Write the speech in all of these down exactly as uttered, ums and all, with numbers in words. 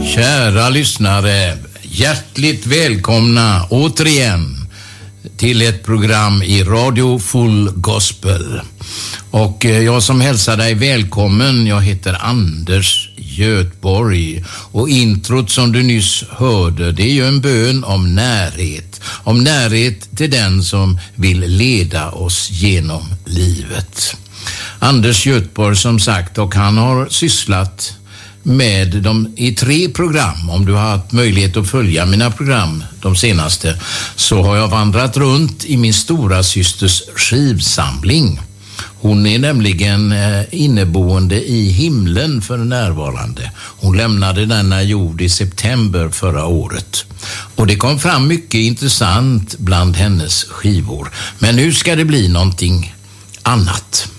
Kära lyssnare, hjärtligt välkomna återigen till ett program i Radio Full Gospel. Och jag som hälsar dig välkommen, jag heter Anders Götborg. Och introt som du nyss hörde, det är ju en bön om närhet. Om närhet till den som vill leda oss genom livet. Anders Götborg som sagt, och han har sysslat med dem i tre program. Om du har haft möjlighet att följa mina program de senaste, så har jag vandrat runt i min stora systers skivsamling. Hon är nämligen inneboende i himlen för närvarande. Hon lämnade denna jord i september förra året. Och det kom fram mycket intressant bland hennes skivor. Men nu ska det bli någonting annat.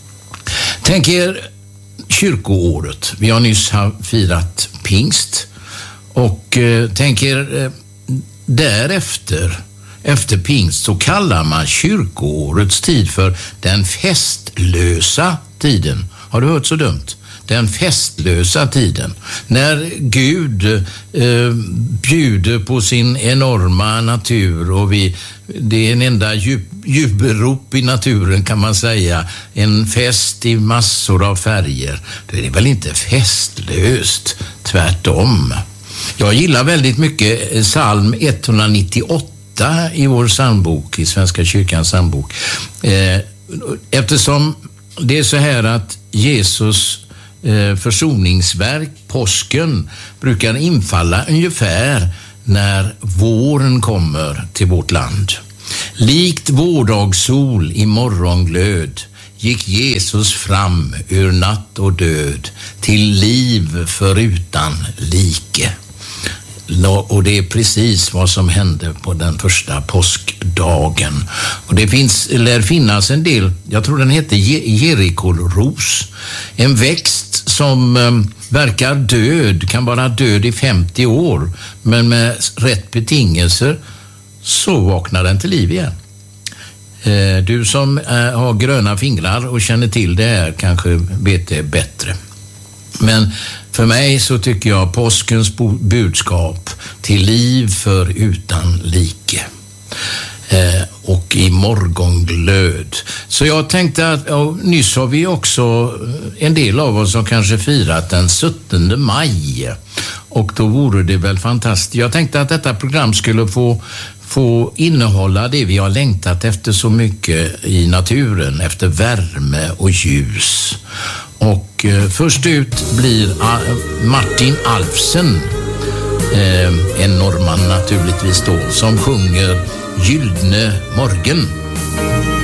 Tänk er kyrkoåret. Vi har nyss firat pingst. Och eh, tänk er eh, därefter, efter pingst, så kallar man kyrkoårets tid för den festlösa tiden. Har du hört så dumt? Den festlösa tiden. När Gud eh, bjuder på sin enorma natur, och vi, det är en enda djup, jubelrop i naturen kan man säga. En fest i massor av färger. Det är väl inte festlöst, tvärtom. Jag gillar väldigt mycket psalm etthundranittioåtta i vår psalmbok, i Svenska kyrkans psalmbok. Eh, eftersom det är så här att Jesus försoningsverk, påsken, brukar infalla ungefär när våren kommer till vårt land. Likt vårdagssol i morgonglöd gick Jesus fram ur natt och död till liv förutan like. Och det är precis vad som hände på den första påskdagen. Och det finns, lär finnas en del, jag tror den heter Jerikoros. En växt som um, verkar död, kan vara död i femtio år. Men med rätt betingelser så vaknar den till liv igen. Eh, du som eh, har gröna fingrar och känner till det här kanske vet det bättre. Men för mig så tycker jag påskens budskap till liv för utan like. Eh, och i morgonglöd. Så jag tänkte att ja, nyss har vi också en del av oss som kanske firat den sjuttonde maj. Och då vore det väl fantastiskt. Jag tänkte att detta program skulle få få innehålla det vi har längtat efter så mycket i naturen, efter värme och ljus. Och eh, först ut blir Martin Alfsen, eh, en norrman naturligtvis då, som sjunger Gyllene morgon.